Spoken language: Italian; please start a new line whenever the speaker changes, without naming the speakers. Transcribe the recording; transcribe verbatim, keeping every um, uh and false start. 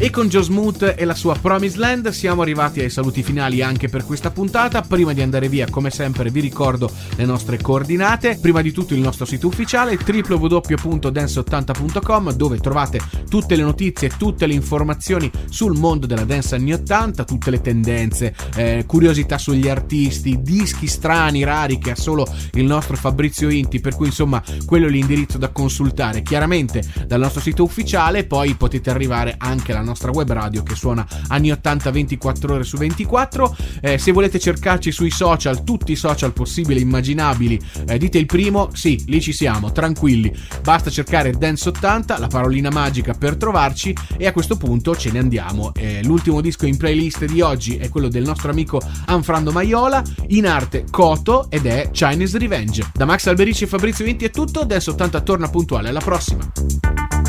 E con Joe Smoot e la sua Promised Land siamo arrivati ai saluti finali anche per questa puntata. Prima di andare via, come sempre, vi ricordo le nostre coordinate. Prima di tutto il nostro sito ufficiale w w w punto dance ottanta punto com, dove trovate tutte le notizie, tutte le informazioni sul mondo della dance anni ottanta, tutte le tendenze, eh, curiosità sugli artisti, dischi strani, rari che ha solo il nostro Fabrizio Inti, per cui insomma quello è l'indirizzo da consultare chiaramente dal nostro sito ufficiale. Poi potete arrivare anche alla nostra web radio che suona anni ottanta ventiquattro ore su ventiquattro. Eh, se volete cercarci sui social, tutti i social possibili e immaginabili, eh, dite il primo, sì, lì ci siamo, tranquilli, basta cercare Dance ottanta, la parolina magica per trovarci, e a questo punto ce ne andiamo. Eh, l'ultimo disco in playlist di oggi è quello del nostro amico Anfrando Maiola, in arte Koto, ed è Chinese Revenge. Da Max Alberici e Fabrizio Inti è tutto, Dance ottanta torna puntuale, alla prossima.